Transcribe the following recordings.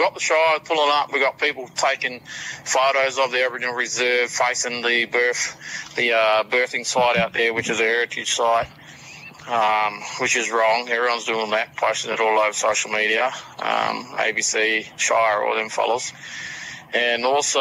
got the Shire pulling up. We've got people taking photos of the Aboriginal Reserve facing the birthing site out there, which is a heritage site, which is wrong. Everyone's doing that, posting it all over social media, ABC, Shire, all them fellas. And also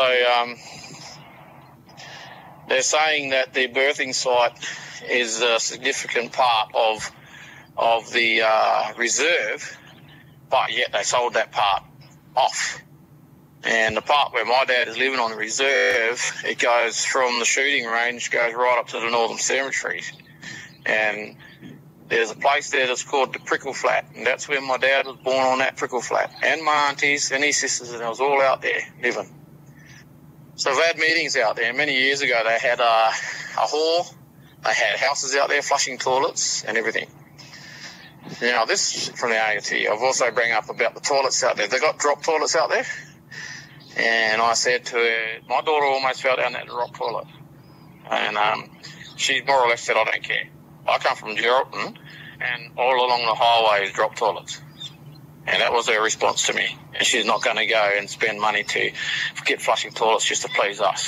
they're saying that the birthing site is a significant part of the reserve, but yet they sold that part off. And the part where my dad is living on the reserve, it goes from the shooting range, goes right up to the Northern Cemetery. And there's a place there that's called the Prickle Flat, and that's where my dad was born, on that Prickle Flat. And my aunties and his sisters, and I was all out there living. So I've had meetings out there. Many years ago, they had a hall. They had houses out there, flushing toilets and everything. Now, this from the ALT. I've also bring up about the toilets out there. They got drop toilets out there. And I said to her, my daughter almost fell down that drop toilet. And she more or less said, I don't care. I come from Geraldton, and all along the highway is drop toilets. And that was her response to me. And she's not going to go and spend money to get flushing toilets just to please us.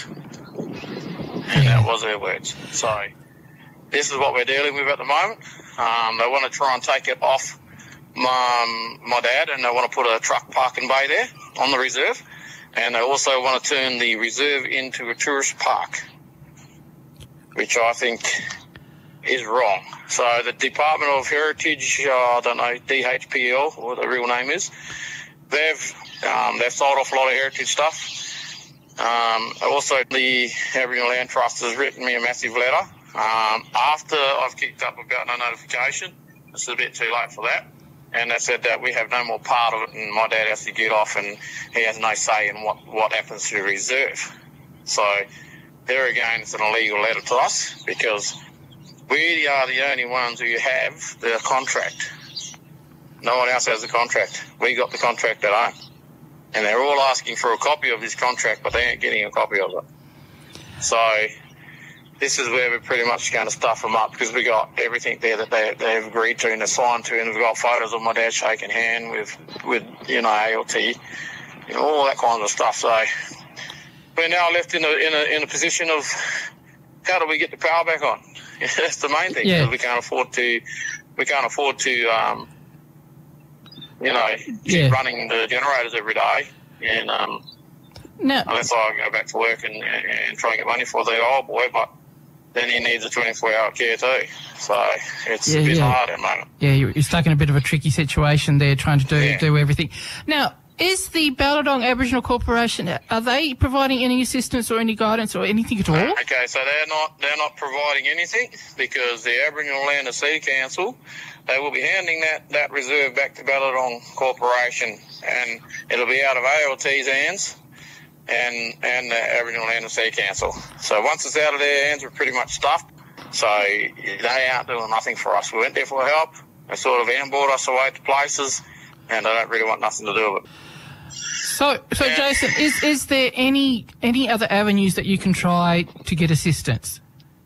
And that was her words. So this is what we're dealing with at the moment. They want to try and take it off my dad, and they want to put a truck parking bay there on the reserve. And they also want to turn the reserve into a tourist park, which I think is wrong. So the Department of Heritage, I don't know, DHPL, what the real name is, they've sold off a lot of heritage stuff. Also, the Aboriginal Land Trust has written me a massive letter after I've kicked up about no notification. It's a bit too late for that. And they said that we have no more part of it, and my dad has to get off, and he has no say in what happens to the reserve. So there again, it's an illegal letter to us, because we are the only ones who have the contract. No one else has the contract. We got the contract at home. And they're all asking for a copy of this contract, but they ain't getting a copy of it. So this is where we're pretty much going to stuff them up, because we got everything there that they've agreed to and assigned to, and we've got photos of my dad shaking hand with ALT, all that kind of stuff. So we're now left in a position of, how do we get the power back on? That's the main thing. Yeah. We can't afford to keep running the generators every day, and no. unless I go back to work and try and get money for the old boy, but then he needs a 24-hour care too. So it's a bit hard at the moment. Yeah, you're stuck in a bit of a tricky situation there, trying to do everything. Now, is the Ballardong Aboriginal Corporation, are they providing any assistance or any guidance or anything at all? Okay, so they're not providing anything, because the Aboriginal Land and Sea Council, they will be handing that reserve back to Ballardong Corporation, and it'll be out of ALT's hands and the Aboriginal Land and Sea Council. So once it's out of their hands, we're pretty much stuffed. So they aren't doing nothing for us. We went there for help. They sort of ambushed us away to places, and they don't really want nothing to do with it. So Jason, is there any other avenues that you can try to get assistance?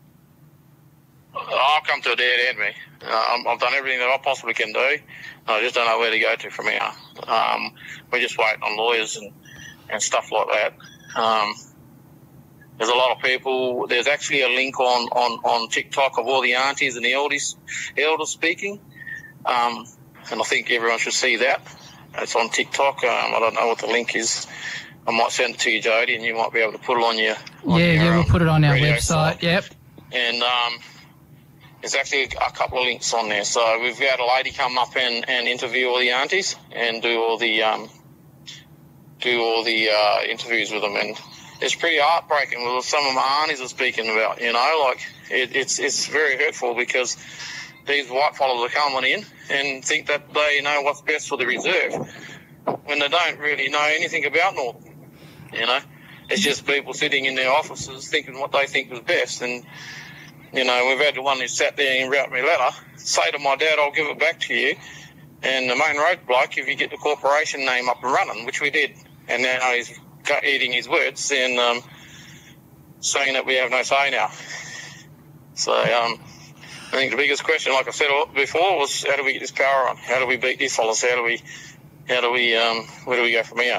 I've come to a dead end, me. I've done everything that I possibly can do. I just don't know where to go to from here. We're just waiting on lawyers and stuff like that. There's a lot of people. There's actually a link on TikTok of all the aunties and the elders speaking, and I think everyone should see that. It's on TikTok. I don't know what the link is. I might send it to you, Jody, and you might be able to put it on your we'll put it on our website. Site. Yep. And there's actually a couple of links on there. So we've had a lady come up and interview all the aunties and do all the interviews with them, and it's pretty heartbreaking with some of my aunties are speaking about. It's very hurtful, because these white fellas are coming in and think that they know what's best for the reserve, when they don't really know anything about Northern. It's just people sitting in their offices thinking what they think is best. And we've had the one who sat there and wrote me a letter, say to my dad, I'll give it back to you, and the main road bloke, if you get the corporation name up and running, which we did. And now he's eating his words and saying that we have no say now. So I think the biggest question, like I said before, was how do we get this power on? How do we beat these fellas? Where do we go from here?